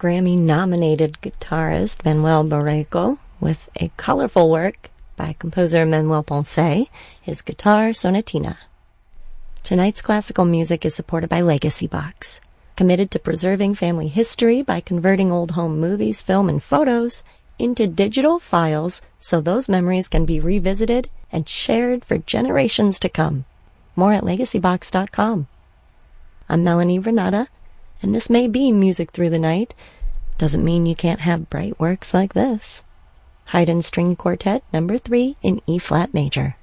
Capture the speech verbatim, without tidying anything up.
Grammy-nominated guitarist Manuel Barreto with a colorful work by composer Manuel Ponce, his Guitar Sonatina. Tonight's classical music is supported by Legacy Box, committed to preserving family history by converting old home movies, film, and photos into digital files so those memories can be revisited and shared for generations to come. More at legacy box dot com. I'm Melanie Renata, and this may be music through the night. Doesn't mean you can't have bright works like this. Haydn String Quartet number three in E-flat major.